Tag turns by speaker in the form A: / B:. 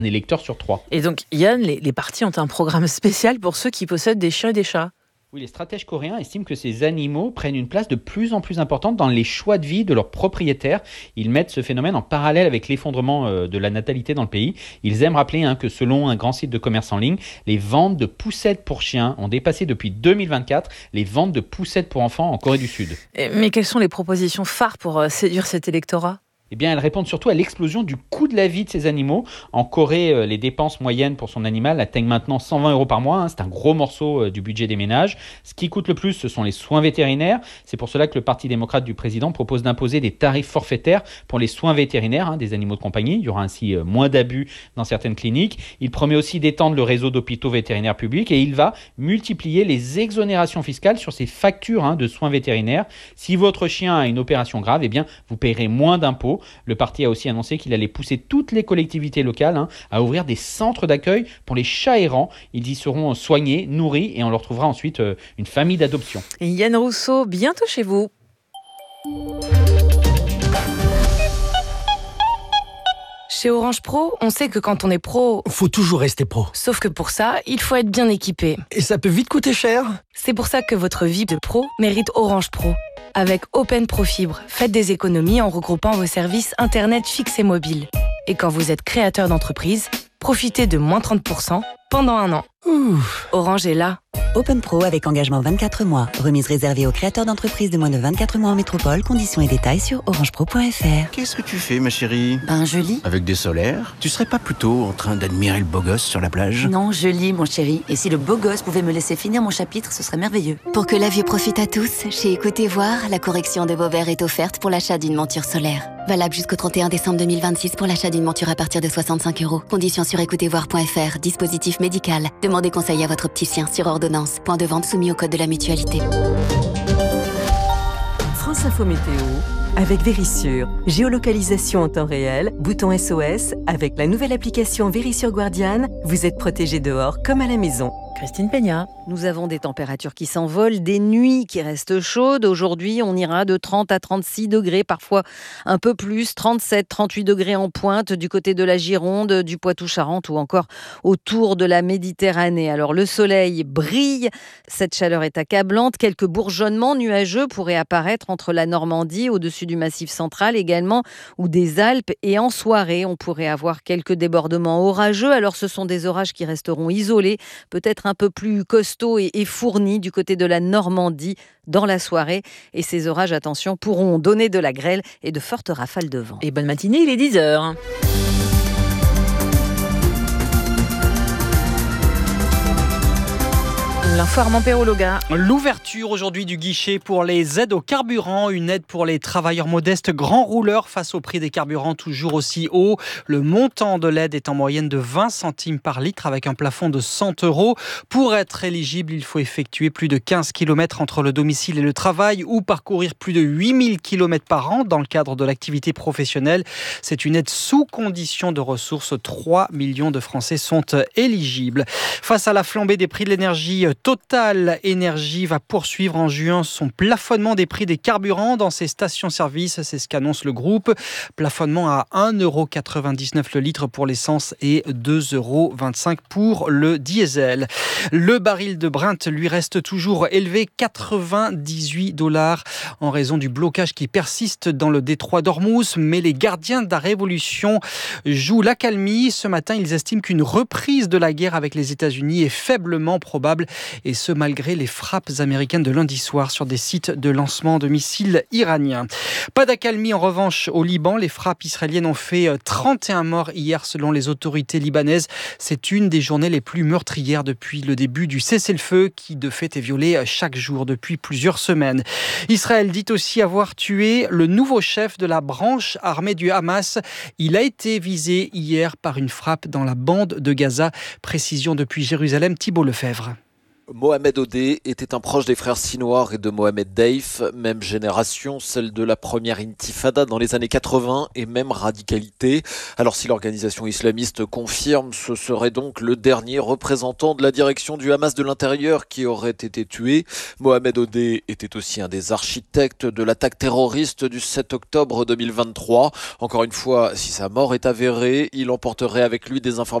A: électeur sur 3.
B: Et donc, Yann, les partis ont un programme spécial pour ceux qui possèdent des chiens et des chats.
A: Oui, les stratèges coréens estiment que ces animaux prennent une place de plus en plus importante dans les choix de vie de leurs propriétaires. Ils mettent ce phénomène en parallèle avec l'effondrement de la natalité dans le pays. Ils aiment rappeler que selon un grand site de commerce en ligne, les ventes de poussettes pour chiens ont dépassé depuis 2024 les ventes de poussettes pour enfants en Corée du Sud.
B: Mais quelles sont les propositions phares pour séduire cet électorat ?
A: Eh bien, elles répondent surtout à l'explosion du coût de la vie de ces animaux. En Corée, les dépenses moyennes pour son animal atteignent maintenant 120 € par mois. C'est un gros morceau du budget des ménages. Ce qui coûte le plus, ce sont les soins vétérinaires. C'est pour cela que le Parti démocrate du président propose d'imposer des tarifs forfaitaires pour les soins vétérinaires des animaux de compagnie. Il y aura ainsi moins d'abus dans certaines cliniques. Il promet aussi d'étendre le réseau d'hôpitaux vétérinaires publics et il va multiplier les exonérations fiscales sur ces factures de soins vétérinaires. Si votre chien a une opération grave, eh bien, vous payerez moins d'impôts. Le parti a aussi annoncé qu'il allait pousser toutes les collectivités locales à ouvrir des centres d'accueil pour les chats errants. Ils y seront soignés, nourris et on leur trouvera ensuite une famille d'adoption.
B: Et Yann Rousseau, bientôt chez vous.
C: Chez Orange Pro, on sait que quand on est pro,
D: faut toujours rester pro.
C: Sauf que pour ça, il faut être bien équipé.
D: Et ça peut vite coûter cher.
C: C'est pour ça que votre vie de pro mérite Orange Pro. Avec Open Pro Fibre, faites des économies en regroupant vos services Internet fixe et mobile. Et quand vous êtes créateur d'entreprise, profitez de moins 30% pendant 1 an. Orange est là.
E: Open Pro avec engagement 24 mois. Remise réservée aux créateurs d'entreprises de moins de 24 mois en métropole. Conditions et détails sur orangepro.fr.
F: Qu'est-ce que tu fais, ma chérie ?
E: Je lis.
F: Avec des solaires ? Tu serais pas plutôt en train d'admirer le beau gosse sur la plage ?
E: Non, je lis, mon chéri. Et si le beau gosse pouvait me laisser finir mon chapitre, ce serait merveilleux. Pour que la vue profite à tous, chez Écoutez Voir, la correction de vos verres est offerte pour l'achat d'une monture solaire. Valable jusqu'au 31 décembre 2026 pour l'achat d'une monture à partir de 65 €. Conditions sur écoutezvoir.fr. Dispositif médical. Demandez conseil à votre opticien sur ordonnance. Point de vente soumis au code de la mutualité.
G: France Info Météo avec Vérissure. Géolocalisation en temps réel, bouton SOS. Avec la nouvelle application Vérissure Guardian, vous êtes protégé dehors comme à la maison.
B: Christine Peña. Nous avons des températures qui s'envolent, des nuits qui restent chaudes. Aujourd'hui, on ira de 30 à 36 degrés, parfois un peu plus, 37, 38 degrés en pointe du côté de la Gironde, du Poitou-Charentes ou encore autour de la Méditerranée. Alors le soleil brille, cette chaleur est accablante. Quelques bourgeonnements nuageux pourraient apparaître entre la Normandie, au-dessus du Massif central également, ou des Alpes. Et en soirée, on pourrait avoir quelques débordements orageux. Alors ce sont des orages qui resteront isolés, peut-être un peu plus costauds et fournis du côté de la Normandie dans la soirée. Et ces orages, attention, pourront donner de la grêle et de fortes rafales de vent. Et bonne matinée, il est 10h. L'info Armand Perrologa.
H: L'ouverture aujourd'hui du guichet pour les aides au carburant, une aide pour les travailleurs modestes grands rouleurs face au prix des carburants toujours aussi haut. Le montant de l'aide est en moyenne de 20 centimes par litre avec un plafond de 100 €. Pour être éligible, il faut effectuer plus de 15 km entre le domicile et le travail ou parcourir plus de 8000 km par an dans le cadre de l'activité professionnelle. C'est une aide sous condition de ressources. 3 millions de Français sont éligibles. Face à la flambée des prix de l'énergie, Total Énergie va poursuivre en juin son plafonnement des prix des carburants dans ses stations-service. C'est ce qu'annonce le groupe. Plafonnement à 1,99 € le litre pour l'essence et 2,25 € pour le diesel. Le baril de Brent lui reste toujours élevé, 98 $ en raison du blocage qui persiste dans le détroit d'Ormuz. Mais les gardiens de la révolution jouent l'accalmie. Ce matin, ils estiment qu'une reprise de la guerre avec les États-Unis est faiblement probable. Et ce, malgré les frappes américaines de lundi soir sur des sites de lancement de missiles iraniens. Pas d'accalmie en revanche au Liban. Les frappes israéliennes ont fait 31 morts hier selon les autorités libanaises. C'est une des journées les plus meurtrières depuis le début du cessez-le-feu qui de fait est violé chaque jour depuis plusieurs semaines. Israël dit aussi avoir tué le nouveau chef de la branche armée du Hamas. Il a été visé hier par une frappe dans la bande de Gaza. Précision depuis Jérusalem, Thibault Lefebvre.
I: Mohamed Odeh était un proche des frères Sinwar et de Mohamed Deif, même génération, celle de la première intifada dans les années 80 et même radicalité. Alors si l'organisation islamiste confirme, ce serait donc le dernier représentant de la direction du Hamas de l'intérieur qui aurait été tué. Mohamed Odeh était aussi un des architectes de l'attaque terroriste du 7 octobre 2023. Encore une fois, si sa mort est avérée, il emporterait avec lui des informations